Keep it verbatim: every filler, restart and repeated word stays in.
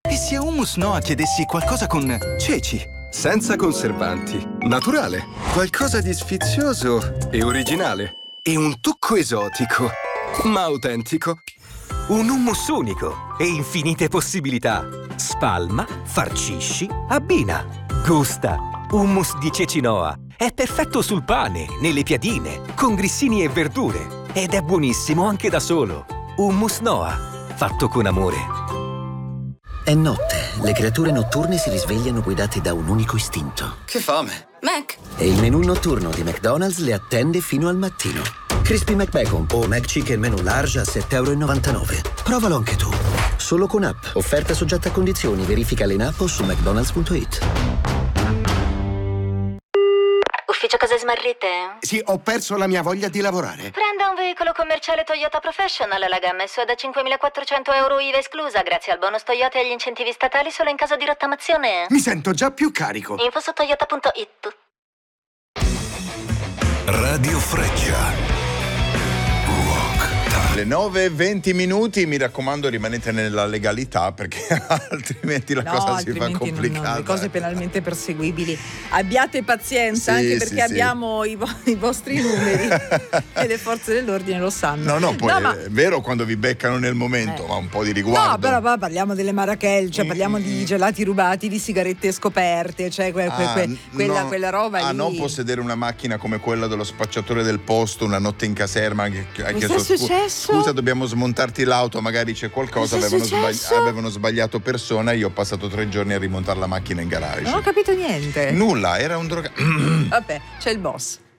E se a Hummus Noa chiedessi qualcosa con ceci? Senza conservanti, naturale, qualcosa di sfizioso e originale. E un tocco esotico, ma autentico. Un hummus unico e infinite possibilità. Spalma, farcisci, abbina. Gusta. Hummus di ceci Noa. È perfetto sul pane, nelle piadine, con grissini e verdure. Ed è buonissimo anche da solo. Hummus Noa, fatto con amore. È notte. Le creature notturne si risvegliano guidate da un unico istinto. Che fame! Mac! E il menù notturno di McDonald's le attende fino al mattino. Crispy McBacon o McChicken menù large a sette e novantanove euro. Provalo anche tu. Solo con app. Offerta soggetta a condizioni. Verificale in app o su mcdonalds punto it. Ufficio cose smarrite? Sì, ho perso la mia voglia di lavorare. Prenda un veicolo commerciale Toyota Professional. La gamma è sua da cinquemilaquattrocento euro I V A esclusa, grazie al bonus Toyota e agli incentivi statali solo in caso di rottamazione. Mi sento già più carico. Info su toyota punto it. Radio Freccia. Le nove e venti minuti, mi raccomando rimanete nella legalità perché altrimenti la no, cosa altrimenti si fa complicata. Non, non, le cose penalmente perseguibili. Abbiate pazienza, sì, anche perché sì, abbiamo sì. I, vo- i vostri numeri e le forze dell'ordine lo sanno. No, no, poi no, è ma... vero quando vi beccano nel momento, eh. ma un po' di riguardo. No, però, però parliamo delle Marachel, cioè Mm, parliamo mm, di gelati rubati, di sigarette scoperte, cioè que- que- Ah, que- quella, no, quella roba a lì. non possedere una macchina come quella dello spacciatore del posto una notte in caserma che che ha Cosa chiesto è scu- successo? scusa, dobbiamo smontarti l'auto, magari c'è qualcosa. Cosa è avevano, sbagli- successo? avevano sbagliato persona e io ho passato tre giorni a rimontare la macchina in garage. Non ho capito niente. Nulla, era un droga. Vabbè, c'è il boss.